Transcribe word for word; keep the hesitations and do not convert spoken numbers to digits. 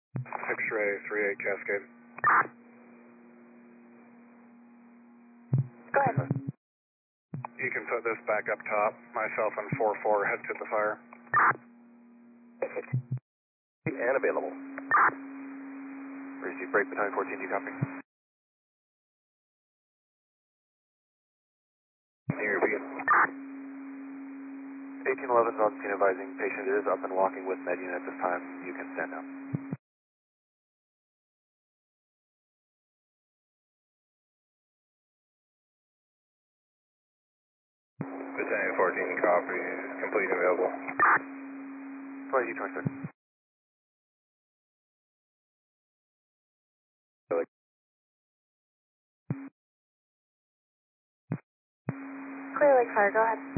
X-ray three eight Cascade. Go ahead. You can put this back up top. Myself and four four head to the fire. And available. Receive break battalion fourteen, do you copy? Can you repeat? eighteen eleven is on scene advising. Patient is up and walking with med unit at this time. You can stand down. Battalion fourteen, copy. Complete and available. twenty, twenty-six. Clear Lake Fire, go ahead.